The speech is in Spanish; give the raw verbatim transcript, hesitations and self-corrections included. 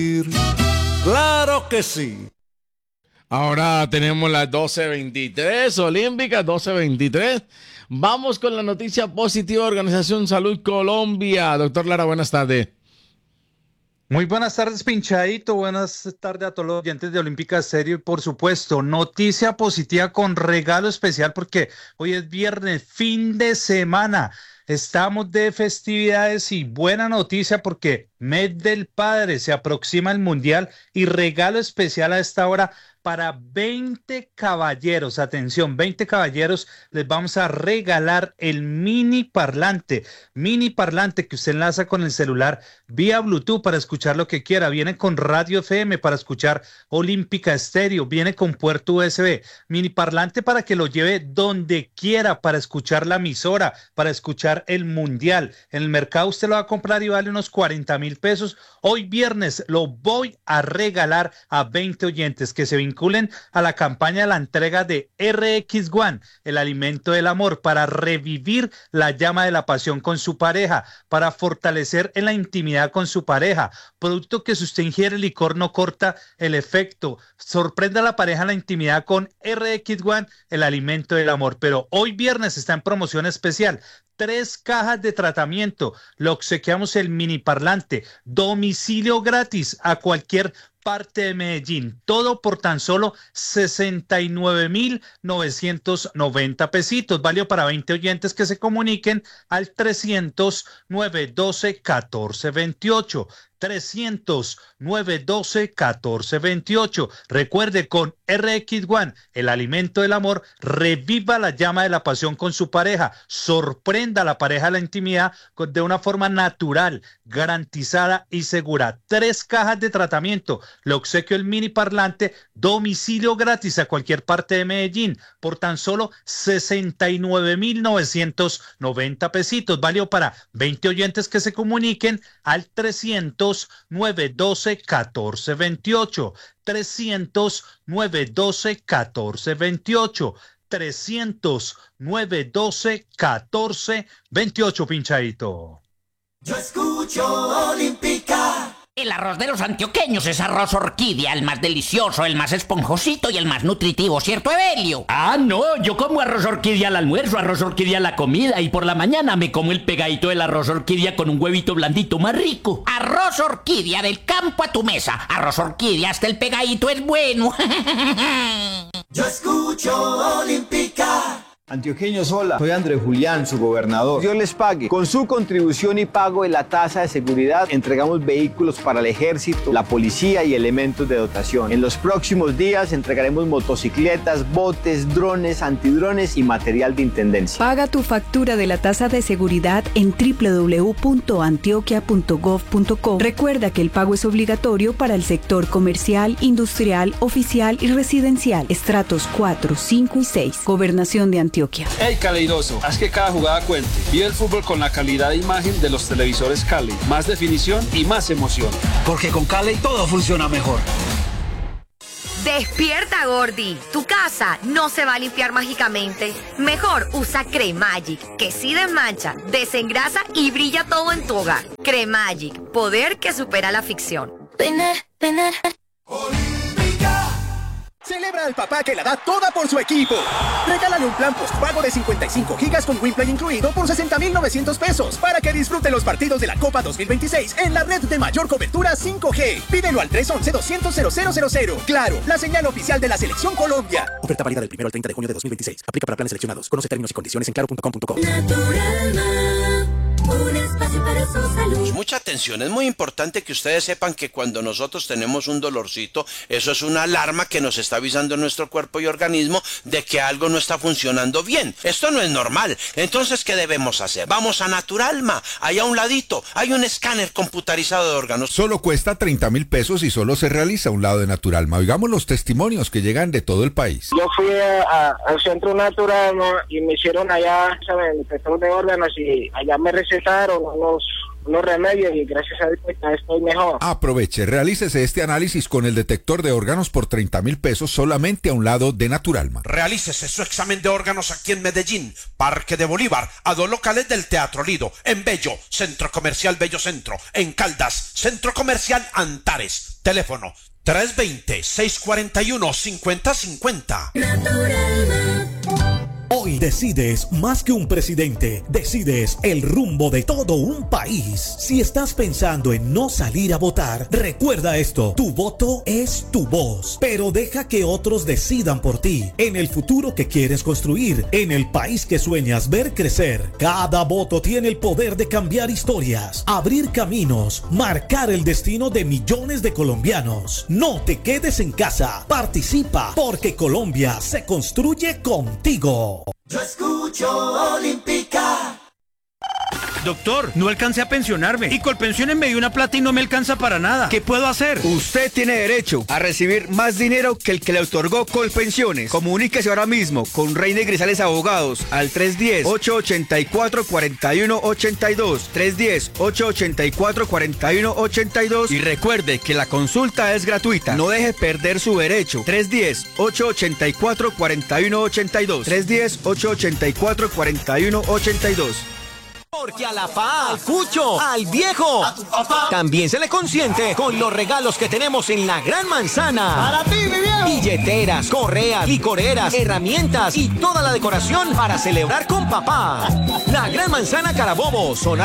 Claro que sí. Ahora tenemos las doce veintitrés, Olímpicas doce veintitrés. Vamos con la noticia positiva de Organización Salud Colombia. Doctor Lara, buenas tardes. Muy buenas tardes, Pinchadito. Buenas tardes a todos los oyentes de Olímpica Serio. Y por supuesto, noticia positiva con regalo especial porque hoy es viernes, fin de semana. Estamos de festividades y buena noticia porque mes del padre, se aproxima el mundial y regalo especial a esta hora para veinte caballeros. Atención, veinte caballeros, les vamos a regalar el mini parlante, mini parlante que usted enlaza con el celular vía Bluetooth para escuchar lo que quiera. Viene con radio F M para escuchar Olímpica Estéreo, viene con puerto U S B, mini parlante para que lo lleve donde quiera para escuchar la emisora, para escuchar el mundial. En el mercado usted lo va a comprar y vale unos cuarenta mil pesos. Hoy viernes lo voy a regalar a veinte oyentes que se vinculen a la campaña de la entrega de R X One, el alimento del amor, para revivir la llama de la pasión con su pareja, para fortalecer en la intimidad con su pareja. Producto que si usted ingiere licor no corta el efecto. Sorprenda a la pareja en la intimidad con R X One, el alimento del amor. Pero hoy viernes está en promoción especial. Tres cajas de tratamiento, le obsequiamos el mini parlante, domicilio gratis a cualquier parte de Medellín, todo por tan solo sesenta y nueve mil novecientos noventa pesitos, válido para veinte oyentes que se comuniquen al trescientos, nueve doce, catorce veintiocho, trescientos, nueve doce, catorce veintiocho. Recuerde, con R X One, el alimento del amor, reviva la llama de la pasión con su pareja, sorprenda a la pareja de la intimidad de una forma natural, garantizada y segura. Tres cajas de tratamiento, le obsequio el mini parlante, domicilio gratis a cualquier parte de Medellín por tan solo sesenta y nueve mil novecientos noventa pesitos, válido para veinte oyentes que se comuniquen al trescientos, nueve doce, catorce veintiocho, trescientos, nueve doce, catorce veintiocho, trescientos, nueve doce, catorce veintiocho, Pinchadito. Yo escucho Olímpica. El arroz de los antioqueños es arroz orquídea, el más delicioso, el más esponjosito y el más nutritivo, ¿cierto, Evelio? Ah, no, yo como arroz orquídea al almuerzo, arroz orquídea a la comida y por la mañana me como el pegadito del arroz orquídea con un huevito blandito más rico. Arroz orquídea, del campo a tu mesa. Arroz orquídea, hasta el pegadito es bueno. Yo escucho Olímpica. Antioqueños, hola, soy Andrés Julián, su gobernador. Dios les pague. Con su contribución y pago de la tasa de seguridad, entregamos vehículos para el ejército, la policía y elementos de dotación. En los próximos días entregaremos motocicletas, botes, drones, antidrones y material de intendencia. Paga tu factura de la tasa de seguridad en doble u doble u doble u punto antioquia punto gov punto co. Recuerda que el pago es obligatorio para el sector comercial, industrial, oficial y residencial. Estratos cuatro, cinco y seis. Gobernación de Antioquia. Hey Caleidoso, haz que cada jugada cuente. Vive el fútbol con la calidad de imagen de los televisores Cali. Más definición y más emoción. Porque con Cali todo funciona mejor. Despierta, Gordi. Tu casa no se va a limpiar mágicamente. Mejor usa Cremagic, que sí desmancha, desengrasa y brilla todo en tu hogar. Cremagic, poder que supera la ficción. Tener, tener. Celebra al papá que la da toda por su equipo. Regálale un plan postpago de cincuenta y cinco gigas con WinPlay incluido por sesenta mil novecientos pesos para que disfrute los partidos de la Copa dos mil veintiséis en la red de mayor cobertura cinco G. Pídelo al tres once, doscientos, cero cero cero cero. Claro, la señal oficial de la Selección Colombia. Oferta válida del primero al treinta de junio de dos mil veintiséis. Aplica para planes seleccionados. Conoce términos y condiciones en claro punto com punto co. Un espacio para su salud. Mucha atención, es muy importante que ustedes sepan que cuando nosotros tenemos un dolorcito, eso es una alarma que nos está avisando nuestro cuerpo y organismo de que algo no está funcionando bien. Esto no es normal. Entonces, ¿qué debemos hacer? Vamos a Naturalma, allá a un ladito, hay un escáner computarizado de órganos. Solo cuesta treinta mil pesos y solo se realiza a un lado de Naturalma. Oigamos los testimonios que llegan de todo el país. Yo fui a, a, al centro Naturalma y me hicieron allá, ¿saben?, el de órganos y allá me recetaron unos unos remedios y gracias a Dios ya estoy mejor. Aproveche, realícese este análisis con el detector de órganos por treinta mil pesos solamente a un lado de Naturalma. Realícese su examen de órganos aquí en Medellín, Parque de Bolívar, a dos locales del Teatro Lido, en Bello, Centro Comercial Bello Centro, en Caldas, Centro Comercial Antares. Teléfono tres dos cero, seis cuatro uno, cinco cero cinco cero. Hoy decides más que un presidente, decides el rumbo de todo un país. Si estás pensando en no salir a votar, recuerda esto, tu voto es tu voz, pero deja que otros decidan por ti, en el futuro que quieres construir, en el país que sueñas ver crecer. Cada voto tiene el poder de cambiar historias, abrir caminos, marcar el destino de millones de colombianos. No te quedes en casa, participa, porque Colombia se construye contigo. Yo escucho Olímpica. Doctor, no alcancé a pensionarme y Colpensiones me dio una plata y no me alcanza para nada. ¿Qué puedo hacer? Usted tiene derecho a recibir más dinero que el que le otorgó Colpensiones. Comuníquese ahora mismo con Reina y Grisales Abogados al tres uno cero, ocho ocho cuatro, cuatro uno ocho dos, tres uno cero, ocho ocho cuatro, cuatro uno ocho dos, y recuerde que la consulta es gratuita. No deje perder su derecho. tres uno cero, ocho ocho cuatro, cuatro uno ocho dos, tres uno cero, ocho ocho cuatro, cuatro uno ocho dos. Porque a la pa, al cucho, al viejo, a tu papá, también se le consiente con los regalos que tenemos en la Gran Manzana. Para ti, mi viejo. Billeteras, correas, licoreras, herramientas y toda la decoración para celebrar con papá. La Gran Manzana Carabobo, zona